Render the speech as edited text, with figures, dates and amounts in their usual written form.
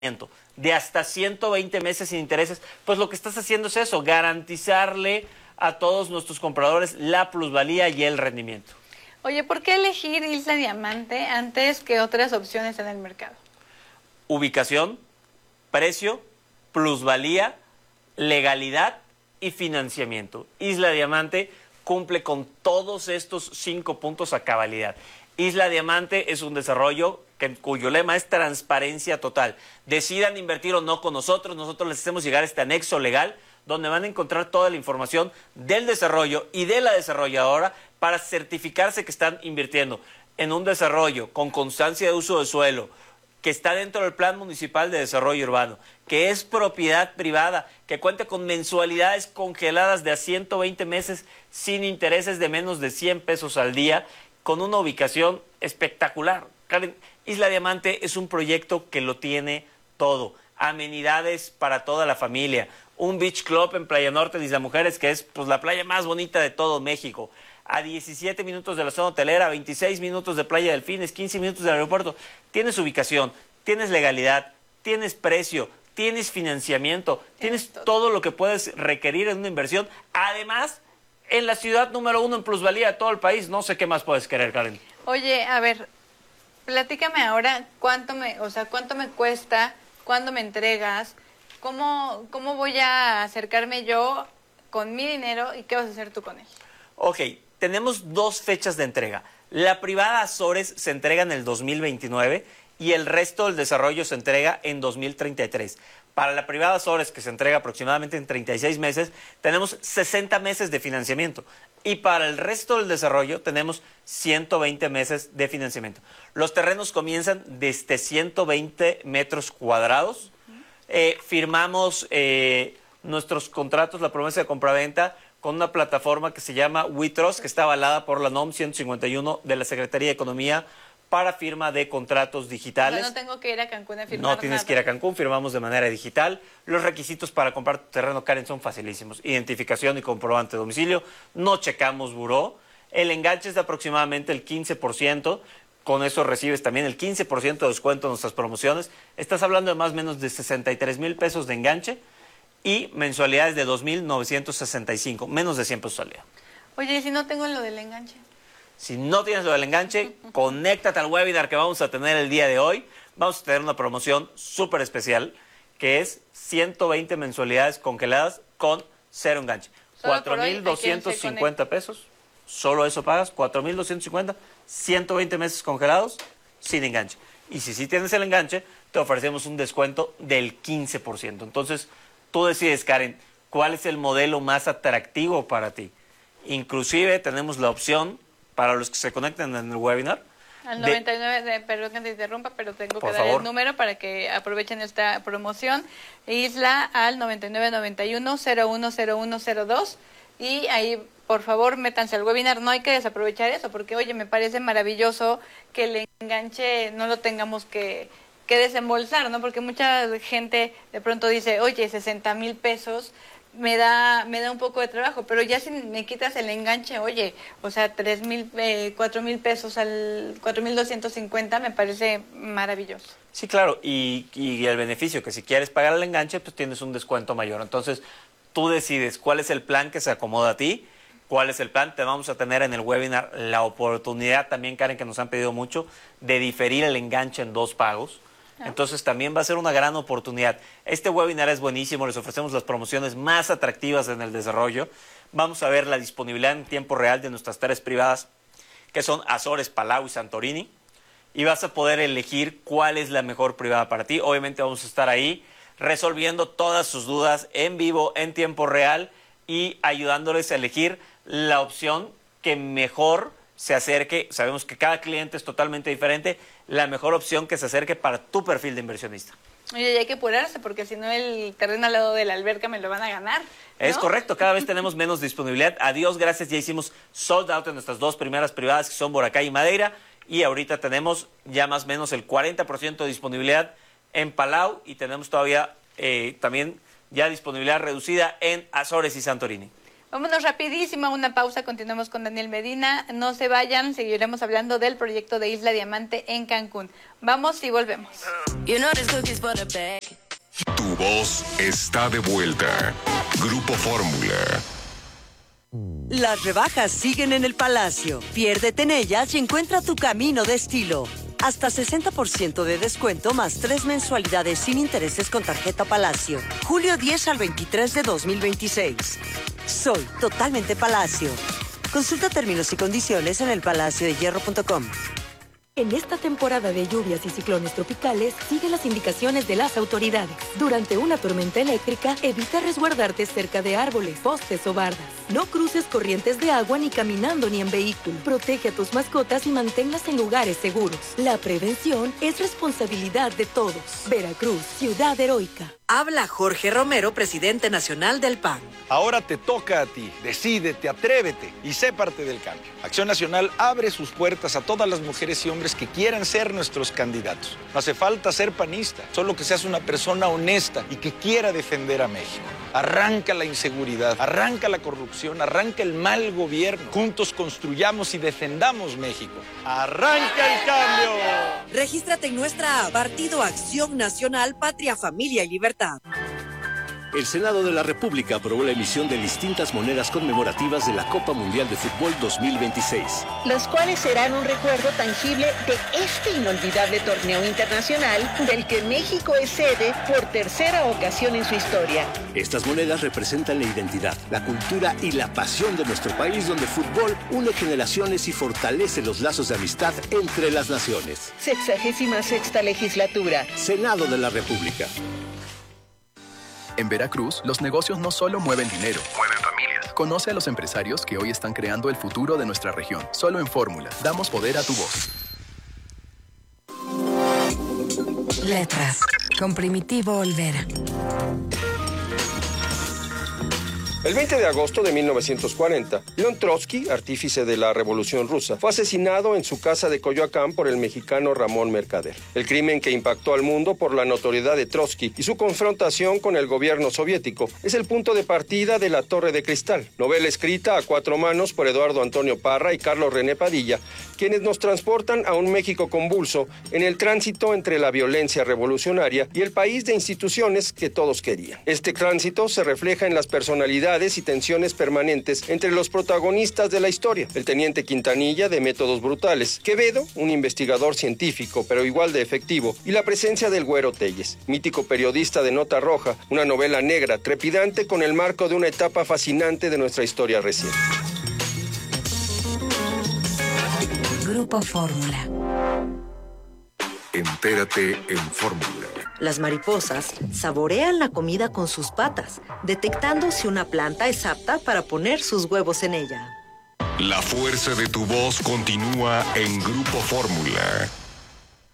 de hasta 120 meses sin intereses, pues lo que estás haciendo es eso, garantizarle a todos nuestros compradores la plusvalía y el rendimiento. Oye, ¿por qué elegir Isla Diamante antes que otras opciones en el mercado? Ubicación, precio, plusvalía, legalidad y financiamiento. Isla Diamante cumple con todos estos 5 puntos a cabalidad. Isla Diamante es un desarrollo cuyo lema es transparencia total. Decidan invertir o no con nosotros, nosotros les hacemos llegar este anexo legal donde van a encontrar toda la información del desarrollo y de la desarrolladora para certificarse que están invirtiendo en un desarrollo con constancia de uso de suelo, que está dentro del Plan Municipal de Desarrollo Urbano, que es propiedad privada, que cuenta con mensualidades congeladas de a 120 meses sin intereses de menos de 100 pesos al día, con una ubicación espectacular. Karen, Isla Diamante es un proyecto que lo tiene todo. Amenidades para toda la familia. Un beach club en Playa Norte de Isla Mujeres, que es pues, la playa más bonita de todo México. A 17 minutos de la zona hotelera, 26 minutos de Playa Delfines, 15 minutos del aeropuerto. Tienes ubicación, tienes legalidad, tienes precio, tienes financiamiento, tienes todo lo que puedes requerir en una inversión. Además, en la ciudad número 1 en plusvalía de todo el país. No sé qué más puedes querer, Karen. Oye, a ver, platícame ahora cuánto me cuesta, cuándo me entregas, cómo voy a acercarme yo con mi dinero y qué vas a hacer tú con él. Ok, tenemos 2 fechas de entrega. La privada Azores se entrega en el 2029 y el resto del desarrollo se entrega en 2033. Para la privada Azores, que se entrega aproximadamente en 36 meses, tenemos 60 meses de financiamiento. Y para el resto del desarrollo tenemos 120 meses de financiamiento. Los terrenos comienzan desde 120 metros cuadrados. Firmamos nuestros contratos, la promesa de compraventa, con una plataforma que se llama WeTrust, que está avalada por la NOM 151 de la Secretaría de Economía para firma de contratos digitales. O sea, no tengo que ir a Cancún a firmar No tienes nada. que ir a Cancún, firmamos de manera digital. Los requisitos para comprar tu terreno, Karen, son facilísimos. Identificación y comprobante de domicilio. No checamos buró. El enganche es de aproximadamente el 15%. Con eso recibes también el 15% de descuento en nuestras promociones. Estás hablando de más o menos de 63,000 pesos de enganche y mensualidades de 2,965, menos de 100 pesos al día. Oye, ¿y si no tengo lo del enganche? Si no tienes lo del enganche, conéctate al webinar que vamos a tener el día de hoy. Vamos a tener una promoción súper especial que es 120 mensualidades congeladas con 0 enganche. 4,250 pesos. Solo eso pagas, 4,250, 120 meses congelados sin enganche. Y si sí tienes el enganche, te ofrecemos un descuento del 15%. Entonces, tú decides, Karen, cuál es el modelo más atractivo para ti. Inclusive tenemos la opción para los que se conecten en el webinar. Al 99, perdón que te interrumpa, pero tengo que dar favor. el número para que aprovechen esta promoción. Isla al 9991-010102 y ahí, por favor, métanse al webinar. No hay que desaprovechar eso, porque, oye, me parece maravilloso que el enganche no lo tengamos que desembolsar, ¿no? Porque mucha gente de pronto dice, oye, 60,000 pesos me da un poco de trabajo, pero ya si me quitas el enganche, oye, o sea, 4,000 pesos al 4,250 me parece maravilloso. Sí, claro, y el beneficio, que si quieres pagar el enganche, pues tienes un descuento mayor. Entonces, tú decides cuál es el plan que se acomoda a ti, cuál es el plan. Te vamos a tener en el webinar la oportunidad también, Karen, que nos han pedido mucho, de diferir el enganche en 2 pagos. Entonces también va a ser una gran oportunidad. Este webinar es buenísimo, les ofrecemos las promociones más atractivas en el desarrollo. Vamos a ver la disponibilidad en tiempo real de nuestras 3 privadas, que son Azores, Palau y Santorini. Y vas a poder elegir cuál es la mejor privada para ti. Obviamente vamos a estar ahí resolviendo todas sus dudas en vivo, en tiempo real y ayudándoles a elegir la opción que mejor se acerque. Sabemos que cada cliente es totalmente diferente, la mejor opción que se acerque para tu perfil de inversionista. Oye, y hay que apurarse porque si no el terreno al lado de la alberca me lo van a ganar, ¿no? Es correcto, cada vez tenemos menos disponibilidad. A Dios gracias, ya hicimos sold out en nuestras 2 primeras privadas, que son Boracay y Madeira, y ahorita tenemos ya más o menos el 40% de disponibilidad en Palau y tenemos todavía también ya disponibilidad reducida en Azores y Santorini. Vámonos rapidísimo a una pausa, continuamos con Daniel Medina. No se vayan, seguiremos hablando del proyecto de Isla Diamante en Cancún. Vamos y volvemos. Tu voz está de vuelta. Grupo Fórmula. Las rebajas siguen en el Palacio. Piérdete en ellas y encuentra tu camino de estilo. Hasta 60% de descuento más 3 mensualidades sin intereses con tarjeta Palacio. Julio 10 al 23 de 2026. Soy totalmente Palacio. Consulta términos y condiciones en elpalaciodehierro.com. En esta temporada de lluvias y ciclones tropicales, sigue las indicaciones de las autoridades. Durante una tormenta eléctrica, evita resguardarte cerca de árboles, postes o bardas. No cruces corrientes de agua ni caminando ni en vehículo. Protege a tus mascotas y manténlas en lugares seguros. La prevención es responsabilidad de todos. Veracruz, ciudad heroica. Habla Jorge Romero, presidente nacional del PAN. Ahora te toca a ti. Decídete, atrévete y sé parte del cambio. Acción Nacional abre sus puertas a todas las mujeres y hombres que quieran ser nuestros candidatos. No hace falta ser panista, solo que seas una persona honesta y que quiera defender a México. Arranca la inseguridad, arranca la corrupción, arranca el mal gobierno. Juntos construyamos y defendamos México. ¡Arranca el cambio! Regístrate en nuestra app, Partido Acción Nacional, Patria, Familia y Libertad. El Senado de la República aprobó la emisión de distintas monedas conmemorativas de la Copa Mundial de Fútbol 2026. Los cuales serán un recuerdo tangible de este inolvidable torneo internacional del que México es sede por tercera ocasión en su historia. Estas monedas representan la identidad, la cultura y la pasión de nuestro país, donde el fútbol une generaciones y fortalece los lazos de amistad entre las naciones. 66ª legislatura. Senado de la República. En Veracruz, los negocios no solo mueven dinero, mueven familias. Conoce a los empresarios que hoy están creando el futuro de nuestra región. Solo en Fórmula, damos poder a tu voz. Letras, con Primitivo Olvera. El 20 de agosto de 1940, León Trotsky, artífice de la Revolución Rusa, fue asesinado en su casa de Coyoacán por el mexicano Ramón Mercader. El crimen que impactó al mundo por la notoriedad de Trotsky y su confrontación con el gobierno soviético es el punto de partida de La Torre de Cristal, novela escrita a 4 manos por Eduardo Antonio Parra y Carlos René Padilla, quienes nos transportan a un México convulso en el tránsito entre la violencia revolucionaria y el país de instituciones que todos querían. Este tránsito se refleja en las personalidades y tensiones permanentes entre los protagonistas de la historia. El teniente Quintanilla, de métodos brutales; Quevedo, un investigador científico pero igual de efectivo; y la presencia del Güero Telles, mítico periodista de Nota Roja, una novela negra, trepidante, con el marco de una etapa fascinante de nuestra historia reciente. Grupo Fórmula. Entérate en Fórmula. Las mariposas saborean la comida con sus patas, detectando si una planta es apta para poner sus huevos en ella. La fuerza de tu voz continúa en Grupo Fórmula.